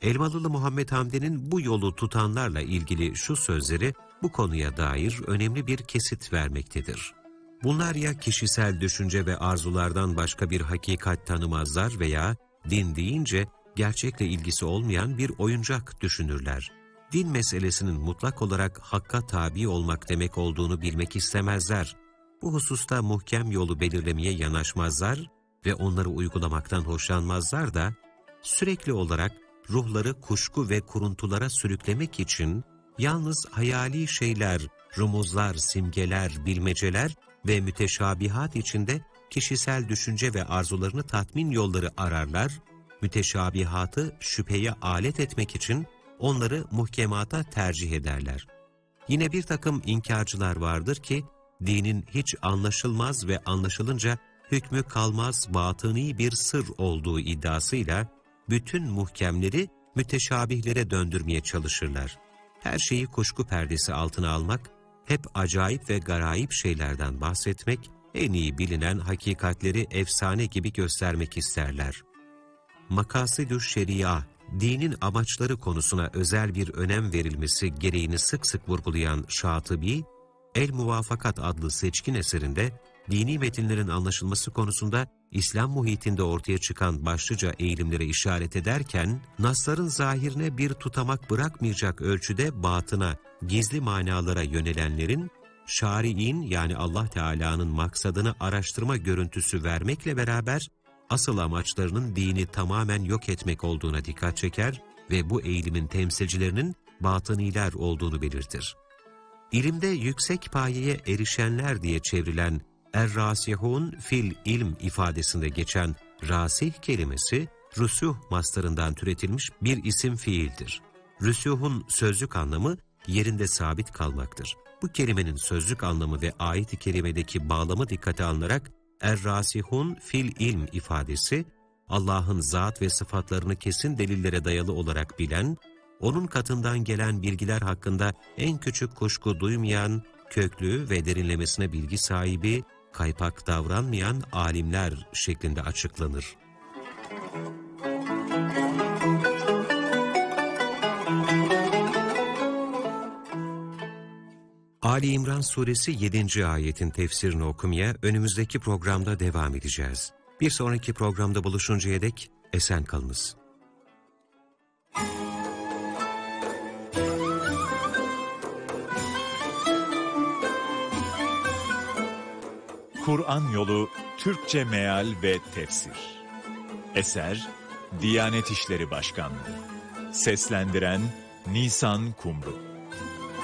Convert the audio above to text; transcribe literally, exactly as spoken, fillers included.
Elmalılı Muhammed Hamdi'nin bu yolu tutanlarla ilgili şu sözleri bu konuya dair önemli bir kesit vermektedir. Bunlar ya kişisel düşünce ve arzulardan başka bir hakikat tanımazlar veya din deyince gerçekle ilgisi olmayan bir oyuncak düşünürler. Din meselesinin mutlak olarak hakka tabi olmak demek olduğunu bilmek istemezler. Bu hususta muhkem yolu belirlemeye yanaşmazlar ve onları uygulamaktan hoşlanmazlar da sürekli olarak ruhları kuşku ve kuruntulara sürüklemek için yalnız hayali şeyler, rumuzlar, simgeler, bilmeceler ve müteşabihat içinde kişisel düşünce ve arzularını tatmin yolları ararlar, müteşabihatı şüpheye alet etmek için onları muhkemata tercih ederler. Yine bir takım inkarcılar vardır ki, dinin hiç anlaşılmaz ve anlaşılınca hükmü kalmaz batıni bir sır olduğu iddiasıyla, bütün muhkemleri müteşabihlere döndürmeye çalışırlar. Her şeyi kuşku perdesi altına almak, hep acayip ve garayip şeylerden bahsetmek, en iyi bilinen hakikatleri efsane gibi göstermek isterler. Makasid-ü şeria, dinin amaçları konusuna özel bir önem verilmesi gereğini sık sık vurgulayan Şatıbi, El-Muvafakat adlı seçkin eserinde, dini metinlerin anlaşılması konusunda İslam muhitinde ortaya çıkan başlıca eğilimlere işaret ederken, nasların zahirine bir tutamak bırakmayacak ölçüde batına, gizli manalara yönelenlerin, şari'in yani Allah Teala'nın maksadını araştırma görüntüsü vermekle beraber, asıl amaçlarının dini tamamen yok etmek olduğuna dikkat çeker ve bu eğilimin temsilcilerinin batıniler olduğunu belirtir. İlimde yüksek payeye erişenler diye çevrilen Er-Rasihun fil ilm ifadesinde geçen rasih kelimesi, rüsuh mastarından türetilmiş bir isim fiildir. Rüsuhun sözlük anlamı yerinde sabit kalmaktır. Bu kelimenin sözlük anlamı ve ayet-i kerimedeki bağlamı dikkate alınarak Er-Rasihun fil ilm ifadesi, Allah'ın zat ve sıfatlarını kesin delillere dayalı olarak bilen, onun katından gelen bilgiler hakkında en küçük kuşku duymayan, köklü ve derinlemesine bilgi sahibi, kaypak davranmayan alimler şeklinde açıklanır. Ali İmran Suresi yedinci ayetin tefsirini okumaya önümüzdeki programda devam edeceğiz. Bir sonraki programda buluşuncaya dek esen kalınız. Kur'an Yolu Türkçe Meal ve Tefsir. Eser Diyanet İşleri Başkanlığı. Seslendiren Nisan Kumru.